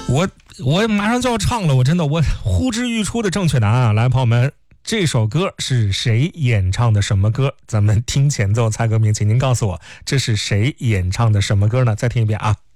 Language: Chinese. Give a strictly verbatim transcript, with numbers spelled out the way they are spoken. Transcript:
我我马上就要唱了，我真的我呼之欲出的正确答案啊！来，朋友们，这首歌是谁演唱的什么歌？咱们听前奏猜歌名，请您告诉我这是谁演唱的什么歌呢？再听一遍啊！